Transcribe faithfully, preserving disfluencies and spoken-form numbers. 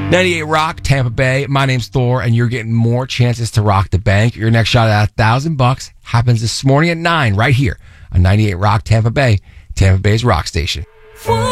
ninety-eight Rock, Tampa Bay. My name's Thor, and you're getting more chances to rock the bank. Your next shot at a thousand bucks happens this morning at nine, right here on ninety-eight Rock, Tampa Bay, Tampa Bay's rock station.